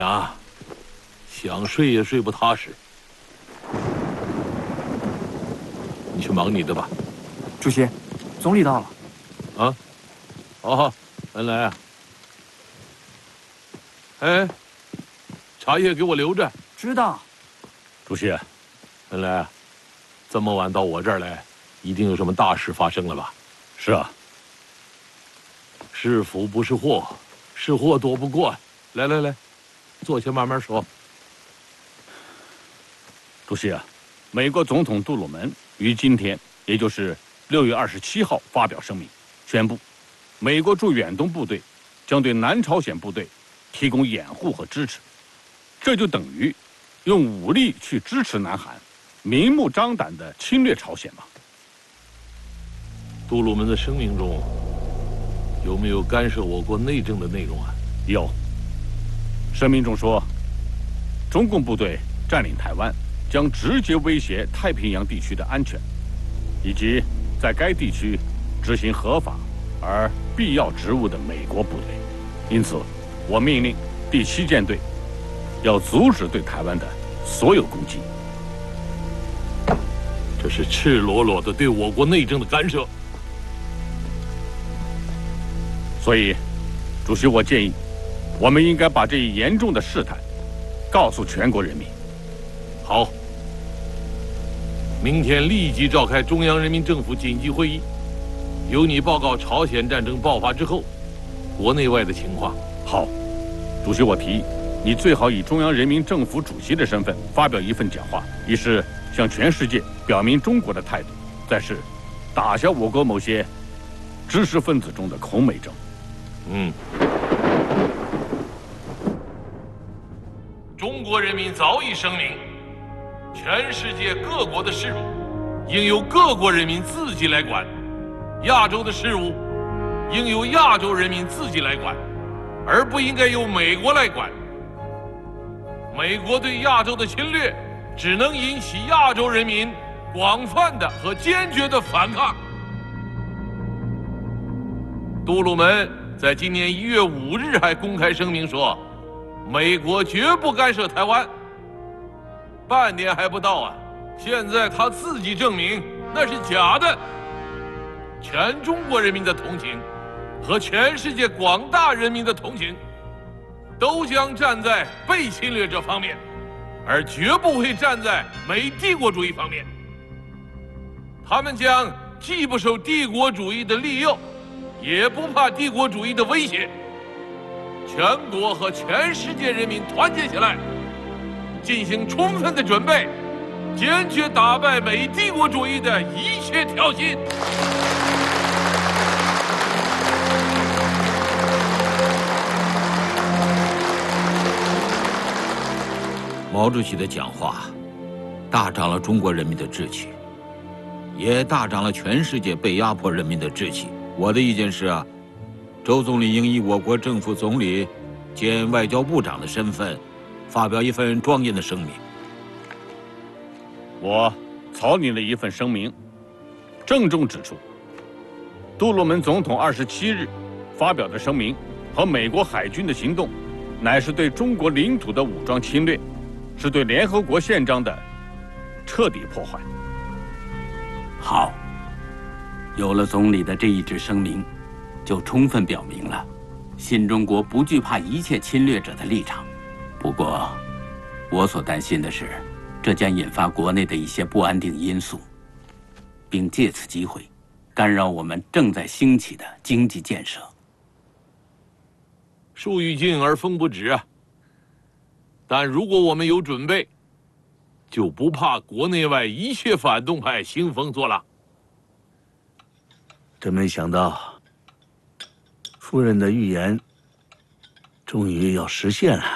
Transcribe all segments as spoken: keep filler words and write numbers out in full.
啊，想睡也睡不踏实。你去忙你的吧。 主席，总理到了。 啊，好好，恩来啊。哎，茶叶给我留着。 知道。 主席， 恩来啊，这么晚到我这儿来，一定有什么大事发生了吧？ 是啊。 是福不是祸，是祸躲不过。来来来。 坐下，慢慢说。 主席啊，美国总统杜鲁门于今天，也就是六月二十七号发表声明，宣布，美国驻远东部队将对南朝鲜部队提供掩护和支持，这就等于用武力去支持南韩，明目张胆地侵略朝鲜嘛。 杜鲁门的声明中有没有干涉我国内政的内容啊？ 有。 声明中说，中共部队占领台湾，将直接威胁太平洋地区的安全，以及在该地区执行合法而必要职务的美国部队。因此，我命令第七舰队要阻止对台湾的所有攻击。 这是赤裸裸的对我国内政的干涉。 所以，主席，我建议。 我们应该把这一严重的事态告诉全国人民。 好，明天立即召开中央人民政府紧急会议，由你报告朝鲜战争爆发之后国内外的情况。 好，主席，我提议你最好以中央人民政府主席的身份发表一份讲话，一是向全世界表明中国的态度，再是打消我国某些知识分子中的恐美症。 嗯。 中国人民早已声明，全世界各国的事务应由各国人民自己来管，亚洲的事务应由亚洲人民自己来管，而不应该由美国来管。美国对亚洲的侵略只能引起亚洲人民广泛的和坚决的反抗。杜鲁门在今年一月五日还公开声明说。 美国绝不干涉台湾。半年还不到啊，现在他自己证明那是假的。全中国人民的同情和全世界广大人民的同情，都将站在被侵略者方面，而绝不会站在美帝国主义方面。他们将既不受帝国主义的利诱，也不怕帝国主义的威胁。 全国和全世界人民团结起来，进行充分的准备，坚决打败美帝国主义的一切挑衅。 毛主席的讲话，大涨了中国人民的志气，也大涨了全世界被压迫人民的志气。我的意见是啊。 周总理应以我国政府总理兼外交部长的身份，发表一份庄严的声明。 我草拟了一份声明，郑重指出，杜鲁门总统二十七日发表的声明和美国海军的行动，乃是对中国领土的武装侵略，是对联合国宪章的彻底破坏。 好，有了总理的这一纸声明。 就充分表明了新中国不惧怕一切侵略者的立场。不过，我所担心的是，这将引发国内的一些不安定因素，并借此机会干扰我们正在兴起的经济建设。 树欲静而风不止啊！但如果我们有准备，就不怕国内外一切反动派兴风作浪。 真没想到。 夫人的预言终于要实现了。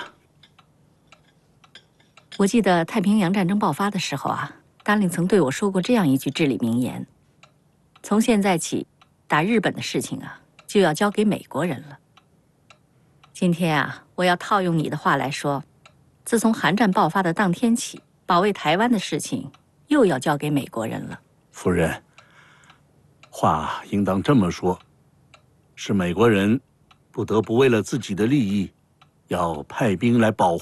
我记得太平洋战争爆发的时候啊，达令曾对我说过这样一句至理名言：从现在起，打日本的事情啊，就要交给美国人了。今天啊，我要套用你的话来说，自从韩战爆发的当天起，保卫台湾的事情又要交给美国人了。 夫人，话应当这么说。 是美国人不得不为了自己的利益，要派兵来保护。